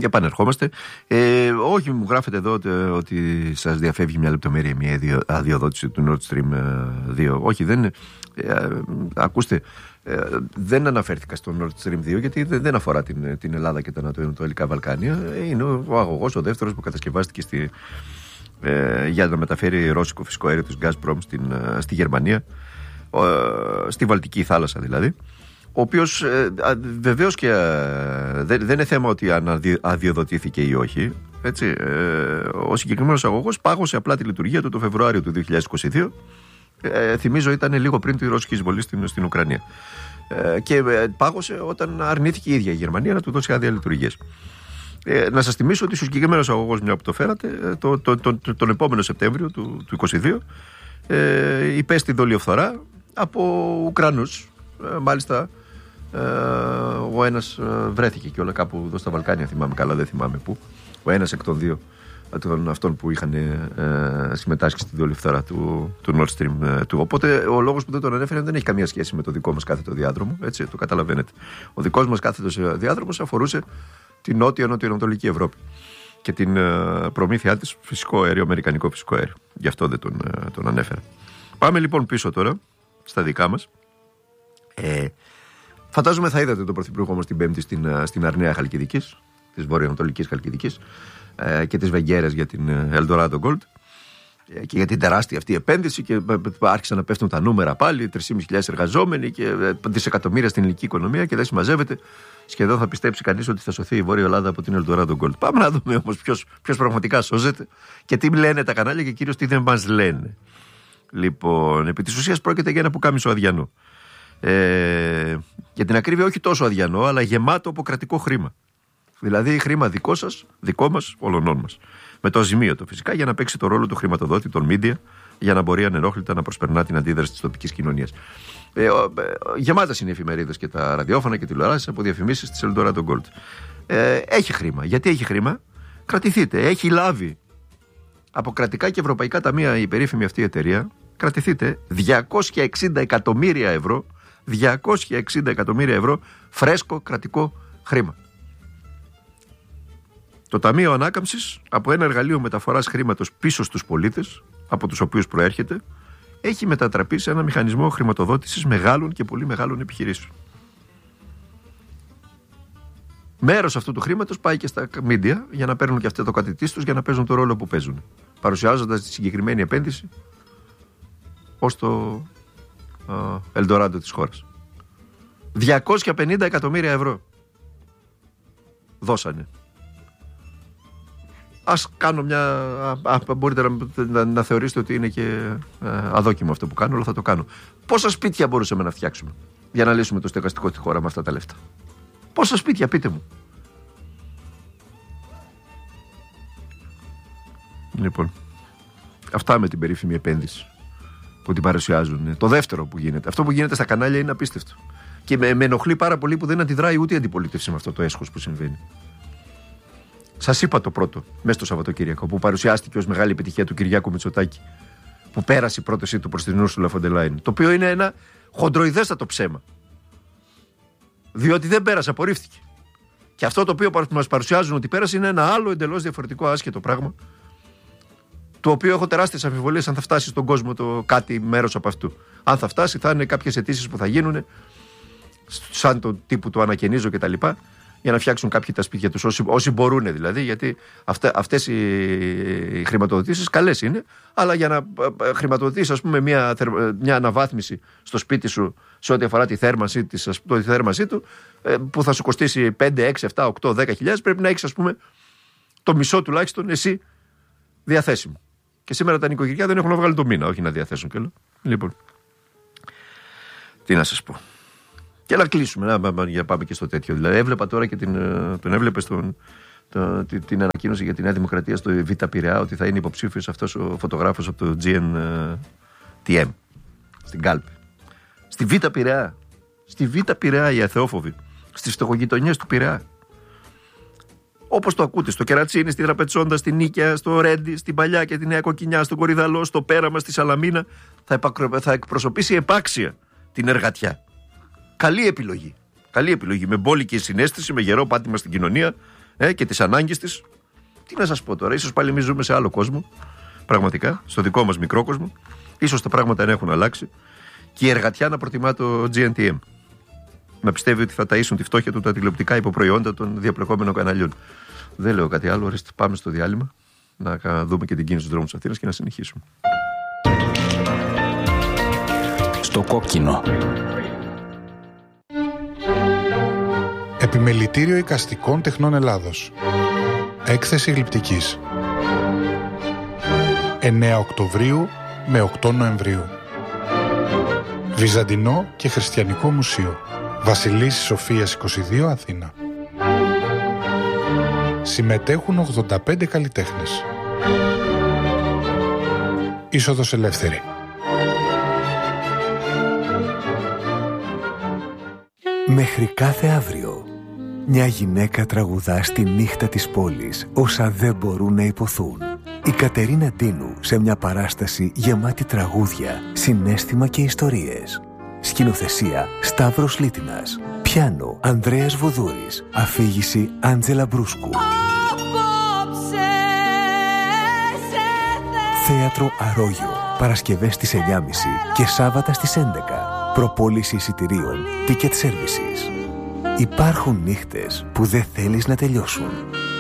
επανερχόμαστε. Όχι, μου γράφετε εδώ ότι σας διαφεύγει μια λεπτομέρεια, μια αδειοδότηση του Nord Stream 2. Όχι, δεν. Ακούστε, δεν αναφέρθηκα στο Nord Stream 2 γιατί δεν αφορά την Ελλάδα και τα Ανατολικά Βαλκάνια. Είναι ο αγωγός, ο δεύτερος που κατασκευάστηκε για να μεταφέρει ρώσικο φυσικό αέριο της Gazprom στη Γερμανία, στη Βαλτική θάλασσα δηλαδή. Ο οποίος βεβαίως και δεν είναι θέμα ότι αν αδειοδοτήθηκε ή όχι. Έτσι, ο συγκεκριμένος αγωγός πάγωσε απλά τη λειτουργία του το Φεβρουάριο του 2022. Θυμίζω ήταν λίγο πριν τη ρώσικη εισβολή στην Ουκρανία. Και πάγωσε όταν αρνήθηκε η ίδια η Γερμανία να του δώσει άδεια λειτουργίας. Να σας θυμίσω ότι ο συγκεκριμένος αγωγός, μια που το φέρατε, τον επόμενο Σεπτέμβριο του 2022 υπέστη δολιοφθορά από Ουκρανούς. Μάλιστα ο ένας βρέθηκε και όλα κάπου εδώ στα Βαλκάνια, θυμάμαι καλά, δεν θυμάμαι πού. Ο ένας εκ των δύο αυτών που είχαν συμμετάσχει στη δολιοφθορά του Nord Stream 2. Οπότε ο λόγος που δεν τον ανέφερε δεν έχει καμία σχέση με το δικό μας κάθετο διάδρομο, έτσι, το καταλαβαίνετε. Ο δικός μας κάθετος διάδρομος αφορούσε την νότιο-νοτιοανατολική Ευρώπη και την προμήθειά της φυσικό αέριο, αμερικανικό φυσικό αέριο. Γι' αυτό δεν τον ανέφερα. Πάμε λοιπόν πίσω τώρα στα δικά μας. Φαντάζομαι θα είδατε τον Πρωθυπουργό μας την Πέμπτη στην Αρναία Χαλκιδικής, της βορειοανατολικής Χαλκιδικής, και τις Βεγγέρες για την Eldorado Gold και για την τεράστια αυτή επένδυση, και άρχισαν να πέφτουν τα νούμερα πάλι, 3.500 εργαζόμενοι και δισεκατομμύρια στην ελληνική οικονομία, και δεν συμμαζεύεται. Σχεδόν θα πιστέψει κανείς ότι θα σωθεί η Βόρεια Ελλάδα από την Eldorado Gold. Πάμε να δούμε όμως ποιος πραγματικά σώζεται και τι λένε τα κανάλια και κυρίως τι δεν μας λένε. Λοιπόν, επί της ουσίας πρόκειται για ένα πουκάμισο αδιανό. Για την ακρίβεια, όχι τόσο αδιανό, αλλά γεμάτο από κρατικό χρήμα. Δηλαδή χρήμα δικό σας, δικό μας, όλων μας. Με το αζημίωτο φυσικά, για να παίξει το ρόλο του χρηματοδότη των media, για να μπορεί ανενόχλητα να προσπερνά την αντίδραση της τοπικής κοινωνίας. Γεμάτας είναι οι εφημερίδες και τα ραδιόφωνα και τηλεοράσεις από διαφημίσεις της Eldorado Gold. Έχει χρήμα. Γιατί έχει χρήμα? Κρατηθείτε. Έχει λάβει από κρατικά και ευρωπαϊκά ταμεία η περίφημη αυτή εταιρεία. Κρατηθείτε 260 εκατομμύρια ευρώ. 260 εκατομμύρια ευρώ φρέσκο κρατικό χρήμα. Το Ταμείο Ανάκαμψης, από ένα εργαλείο μεταφοράς χρήματος πίσω στους πολίτες, από τους οποίους προέρχεται, έχει μετατραπεί σε ένα μηχανισμό χρηματοδότησης μεγάλων και πολύ μεγάλων επιχειρήσεων. Μέρος αυτού του χρήματος πάει και στα media για να παίρνουν και αυτά το κατητής τους, για να παίζουν το ρόλο που παίζουν, παρουσιάζοντας τη συγκεκριμένη επένδυση ως το Eldorado της χώρας. 250 εκατομμύρια ευρώ δώσανε. Ας κάνω μπορείτε να θεωρήσετε ότι είναι και αδόκιμο αυτό που κάνω, αλλά θα το κάνω. Πόσα σπίτια μπορούσαμε να φτιάξουμε για να λύσουμε το στεγαστικό στη χώρα με αυτά τα λεφτά? Πόσα σπίτια, πείτε μου. Λοιπόν, αυτά με την περίφημη επένδυση που την παρουσιάζουν. Το δεύτερο που γίνεται, αυτό που γίνεται στα κανάλια, είναι απίστευτο. Και με ενοχλεί πάρα πολύ που δεν αντιδράει ούτε η αντιπολίτευση με αυτό το έσχος που συμβαίνει. Σας είπα το πρώτο, μέσα στο Σαββατοκύριακο, που παρουσιάστηκε ως μεγάλη επιτυχία του Κυριάκου Μητσοτάκη, που πέρασε η πρότασή του προς την Ursula von der Leyen. Το οποίο είναι ένα χοντροειδέστατο ψέμα. Διότι δεν πέρασε, απορρίφθηκε. Και αυτό το οποίο μας παρουσιάζουν ότι πέρασε είναι ένα άλλο εντελώς διαφορετικό, άσχετο πράγμα, το οποίο έχω τεράστιες αμφιβολίες αν θα φτάσει στον κόσμο κάτι μέρος από αυτού. Αν θα φτάσει, θα είναι κάποιες αιτήσεις που θα γίνουν, σαν το τύπου του ανακαινίζω κτλ., για να φτιάξουν κάποιοι τα σπίτια τους, όσοι μπορούν δηλαδή, γιατί αυτές οι χρηματοδοτήσεις καλές είναι, αλλά για να χρηματοδοτήσεις, ας πούμε, μια αναβάθμιση στο σπίτι σου σε ό,τι αφορά τη θέρμανσή του, που θα σου κοστίσει 5, 6, 7, 8, 10 χιλιάδες, πρέπει να έχεις, ας πούμε, το μισό τουλάχιστον εσύ διαθέσιμο. Και σήμερα τα νοικοκυριά δεν έχουν να βγάλουν το μήνα, όχι να διαθέσουν κιόλας. Λοιπόν, τι να σας πω. Και να κλείσουμε, για να πάμε και στο τέτοιο. Δηλαδή, έβλεπα τώρα και τον έβλεπε την ανακοίνωση για τη Νέα Δημοκρατία στο Β' Πειραιά, ότι θα είναι υποψήφιος αυτός ο φωτογράφος από το GNTM στην κάλπη. Στη Β' Πειραιά. Στη Β' Πειραιά, οι αθεόφοβοι. Στις φτωχογειτονιές του Πειραιά. Όπως το ακούτε, στο Κερατσίνι, στη Τραπετσόντα, στη Νίκαια, στο Ρέντι, στην Παλιά και τη Νέα Κοκκινιά, στον Κορυδαλό, στο Πέραμα, στη Σαλαμίνα, θα εκπροσωπήσει επάξια την εργατιά. Καλή επιλογή. Καλή επιλογή. Με μπόλικη συναίσθηση, με γερό πάτημα στην κοινωνία, και τις ανάγκες της. Τι να σας πω τώρα, ίσως πάλι εμείς ζούμε σε άλλο κόσμο, πραγματικά, στο δικό μας μικρό κόσμο. Ίσως τα πράγματα να έχουν αλλάξει και η εργατιά να προτιμά το GNTM. Να πιστεύει ότι θα ταΐσουν τη φτώχεια του τα τηλεοπτικά υποπροϊόντα των διαπλεκόμενων καναλιών. Δεν λέω κάτι άλλο, ορίστε, πάμε στο διάλειμμα να δούμε και την κίνηση στους δρόμους της Αθήνας και να συνεχίσουμε. Στο κόκκινο. Επιμελητήριο Εικαστικών Τεχνών Ελλάδος. Έκθεση γλυπτικής. 9 Οκτωβρίου με 8 Νοεμβρίου. Βυζαντινό και Χριστιανικό Μουσείο. Βασιλίσσης Σοφίας 22, Αθήνα. Συμμετέχουν 85 καλλιτέχνες. Είσοδος ελεύθερη. Μέχρι κάθε αύριο. Μια γυναίκα τραγουδά στη νύχτα της πόλης όσα δεν μπορούν να υποθούν. Η Κατερίνα Ντίνου σε μια παράσταση γεμάτη τραγούδια, συναίσθημα και ιστορίες. Σκηνοθεσία Σταύρος Λίτινας. Πιάνο Ανδρέας Βοδούρης. Αφήγηση Άντζελα Μπρούσκου. Θέατρο Αρόγιο. Παρασκευές στις 9.30 και Σάββατα στις 11. Προπόληση εισιτηρίων Ticket Services. Υπάρχουν νύχτες που δεν θέλεις να τελειώσουν.